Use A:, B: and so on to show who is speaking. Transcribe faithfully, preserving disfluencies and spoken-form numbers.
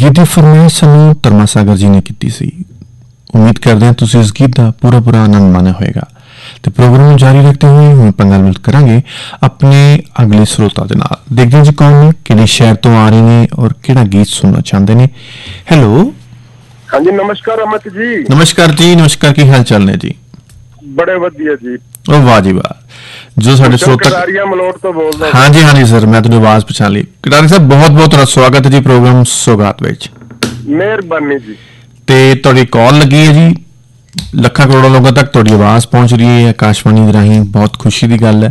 A: ਗੀਤ ਦੀ ਫਰਮਾਇਸ਼ ਸਾਨੂੰ ਧਰਮਾ ਸਾਗਰ ਜੀ ਨੇ ਕੀਤੀ ਸੀ। ਉਮੀਦ ਕਰਦੇ ਹਾਂ ਤੁਸੀਂ ਇਸ ਗੀਤ ਦਾ ਪੂਰਾ ਪੂਰਾ ਆਨੰਦ ਮਾਣਿਆ ਹੋਏਗਾ। ਤੇ ਪ੍ਰੋਗਰਾਮ ਨੂੰ ਜਾਰੀ ਰੱਖਦੇ ਹੋਏ ਹੁਣ ਆਪਾਂ ਗੱਲਬਾਤ ਕਰਾਂਗੇ ਆਪਣੇ ਅਗਲੇ ਸਰੋਤਾ ਦੇ ਨਾਲ। ਦੇਖਦੇ ਹਾਂ ਜੀ ਕੌਣ ਨੇ, ਕਿਹੜੇ ਸ਼ਹਿਰ ਤੋਂ ਆ ਰਹੇ ਨੇ ਔਰ ਕਿਹੜਾ ਗੀਤ ਸੁਣਨਾ ਚਾਹੁੰਦੇ ਨੇ। ਹੈਲੋ,
B: ਹਾਂਜੀ ਨਮਸਕਾਰ ਅਮਿਤ ਜੀ।
A: ਨਮਸਕਾਰ ਜੀ, ਨਮਸਕਾਰ। ਕੀ ਹਾਲ ਚਾਲ ਨੇ ਜੀ?
B: ਬੜੇ ਵਧੀਆ ਜੀ।
A: ਉਹ ਵਾਹ ਜੀ ਵਾਹ। ਜੋ ਸਾਡੇ ਸਰੋਤਾ
B: ਕਟਾਰੀਆ ਮਲੋਟ ਤੋਂ ਬੋਲਦਾ।
A: ਹਾਂਜੀ ਹਾਂਜੀ ਸਰ, ਮੈਂ ਤੁਹਾਨੂੰ ਆਵਾਜ਼ ਪਛਾਣ ਲਈ। ਕਟਾਰੀ ਸਾਹਿਬ ਬਹੁਤ ਬਹੁਤ ਤੁਹਾਡਾ ਸਵਾਗਤ ਹੈ ਜੀ ਪ੍ਰੋਗਰਾਮ ਸੌਗਾਤ ਵਿੱਚ।
B: ਮਿਹਰਬਾਨੀ ਜੀ।
A: ਤੇ ਤੁਹਾਡੀ ਕਾਲ ਲੱਗੀ ਹੈ ਜੀ, ਲੱਖਾਂ ਕਰੋੜਾਂ ਲੋਕਾਂ ਤੱਕ ਤੁਹਾਡੀ ਆਵਾਜ਼ ਪਹੁੰਚ ਰਹੀ ਹੈ ਆਕਾਸ਼ਵਾਣੀ ਦੇ ਰਾਹੀਂ। ਬਹੁਤ ਖੁਸ਼ੀ ਦੀ ਗੱਲ ਹੈ।